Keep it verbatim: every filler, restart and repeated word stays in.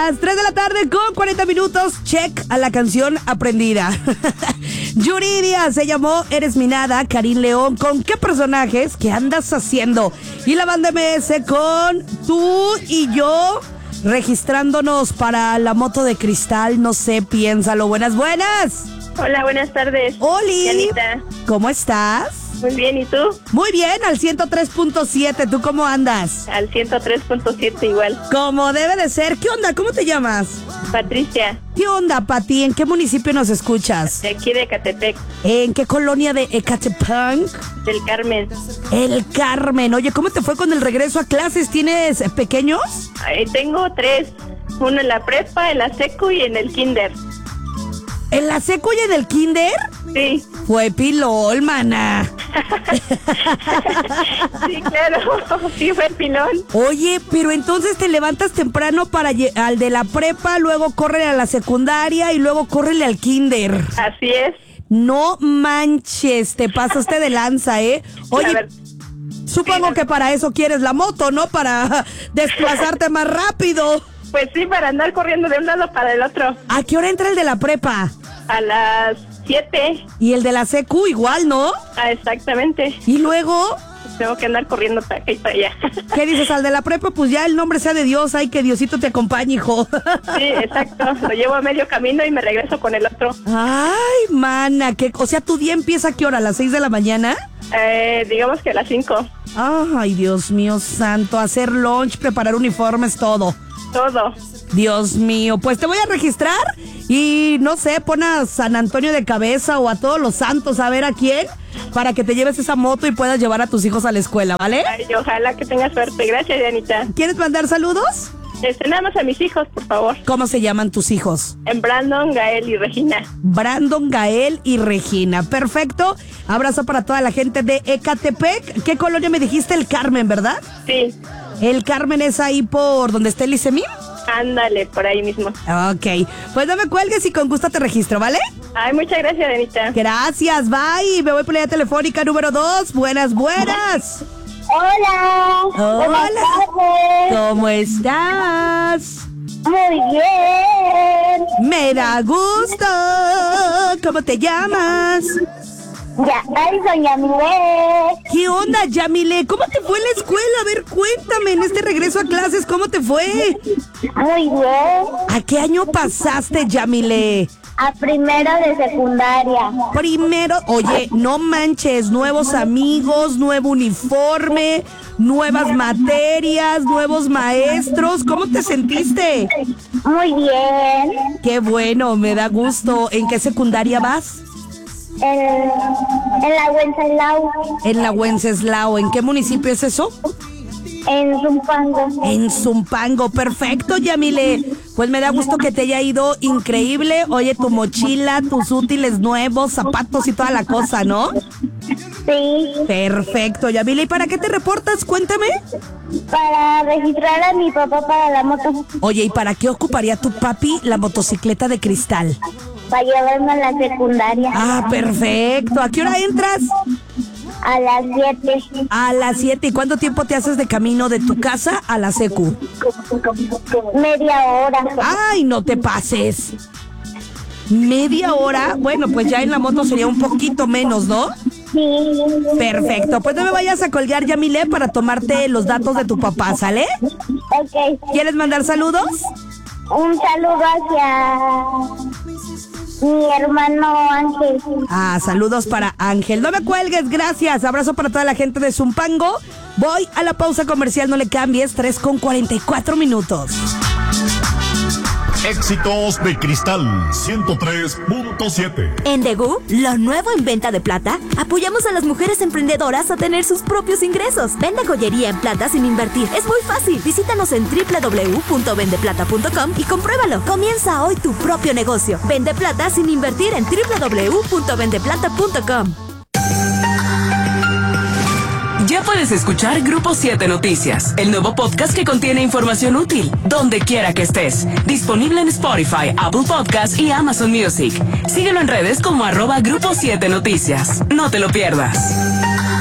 las tres de la tarde con cuarenta minutos. Check a la canción aprendida. Yuridia se llamó Eres mi nada. Karim León, ¿con qué personajes? ¿Qué andas haciendo? Y la banda M S con Tú y Yo, registrándonos para la moto de cristal. No sé, piénsalo. Buenas, buenas. Hola, buenas tardes. Oli, Janita. ¿Cómo estás? Muy bien, ¿y tú? Muy bien, al ciento tres punto siete. ¿Tú cómo andas? Al ciento tres punto siete igual. Como debe de ser. ¿Qué onda? ¿Cómo te llamas? Patricia. ¿Qué onda, Pati? ¿En qué municipio nos escuchas? De aquí de Ecatepec. ¿En qué colonia de Ecatepec? Del Carmen. El Carmen. Oye, ¿cómo te fue con el regreso a clases? ¿Tienes pequeños? Ay, tengo tres. Uno en la prepa, en la secu y en el kinder. ¿En la secu y en el kinder? Sí. Fue pilón, mana. Sí, claro. Sí, fue el pilón. Oye, pero entonces te levantas temprano para lle- al de la prepa, luego corre a la secundaria y luego córrele al kinder. Así es. No manches, te pasaste de lanza, ¿eh? Oye, A ver, supongo sí, que para eso quieres la moto, ¿no? Para desplazarte más rápido. pues sí, para andar corriendo de un lado para el otro. ¿A qué hora entra el de la prepa? A las siete. Y el de la secu igual, ¿no? Ah, exactamente. Y luego, Tengo que andar corriendo para acá y para allá. ¿qué dices? Al de la prepa, pues ya el nombre sea de Dios, ay, que Diosito te acompañe, hijo. Sí, exacto. Lo llevo a medio camino y me regreso con el otro. Ay, mana, que, o sea, ¿tu día empieza a qué hora? ¿A las seis de la mañana? Eh, digamos que a las cinco. Ay, Dios mío santo, hacer lunch, preparar uniformes, todo. Todo. Dios mío, pues te voy a registrar y no sé, pon a San Antonio de cabeza o a todos los santos, a ver a quién, para que te lleves esa moto y puedas llevar a tus hijos a la escuela, ¿vale? Ay, ojalá que tengas suerte. Gracias, Janita. ¿Quieres mandar saludos? Este, nada más a mis hijos, por favor. ¿Cómo se llaman tus hijos? En Brandon, Gael y Regina. Brandon, Gael y Regina. Perfecto. Abrazo para toda la gente de Ecatepec. ¿Qué colonia me dijiste? El Carmen, ¿verdad? Sí, El Carmen es ahí por donde está el ICEMIM. ándale, por ahí mismo. Ok. Pues no me cuelgues y con gusto te registro, ¿vale? Ay, muchas gracias, Janita. Gracias, bye. Me voy por la línea telefónica número dos. Buenas, buenas. Hola. Hola. Buenas tardes. ¿Cómo estás? Muy bien. Me da gusto. ¿Cómo te llamas? Ya, ay, doña Miguel. ¿Qué onda, Yamile? ¿Cómo te fue en la escuela? A ver, cuéntame, en este regreso a clases, ¿cómo te fue? Muy bien. ¿A qué año pasaste, Yamile? A primero de secundaria. Primero, oye, no manches, nuevos amigos, nuevo uniforme, nuevas materias, nuevos maestros. ¿Cómo te sentiste? Muy bien. Qué bueno, me da gusto. ¿En qué secundaria vas? En, en la Wenceslao. En la Wenceslao. ¿En qué municipio es eso? En Zumpango. En Zumpango. Perfecto, Yamile. Pues me da gusto que te haya ido increíble. Oye, tu mochila, tus útiles nuevos, zapatos y toda la cosa, ¿no? Sí. Perfecto, Yamile. ¿Y para qué te reportas? Cuéntame. Para registrar a mi papá para la moto. Oye, ¿y para qué ocuparía tu papi la motocicleta de cristal? Para llevarme a la secundaria. Ah, perfecto. ¿A qué hora entras? A las siete. A las siete. ¿Y cuánto tiempo te haces de camino de tu casa a la secu? Media hora. ¡Ay, no te pases! ¿Media hora? Bueno, pues ya en la moto sería un poquito menos, ¿no? Sí. Perfecto. Pues no me vayas a colgar, Yamile, para tomarte los datos de tu papá, ¿sale? Ok. ¿Quieres mandar saludos? Un saludo hacia mi hermano Ángel. Ah, saludos para Ángel. No me cuelgues, gracias. Abrazo para toda la gente de Zumpango. Voy a la pausa comercial, no le cambies. tres con cuarenta y cuatro minutos. Éxitos de Cristal ciento tres punto siete. En Degu, lo nuevo en venta de plata, apoyamos a las mujeres emprendedoras a tener sus propios ingresos. Vende joyería en plata sin invertir. Es muy fácil. Visítanos en doble u doble u doble u punto vende plata punto com y compruébalo. Comienza hoy tu propio negocio. Vende plata sin invertir en doble u doble u doble u punto vende plata punto com. Ya puedes escuchar Grupo siete Noticias, el nuevo podcast que contiene información útil, donde quiera que estés. Disponible en Spotify, Apple Podcasts y Amazon Music. Síguelo en redes como arroba Grupo siete Noticias. No te lo pierdas.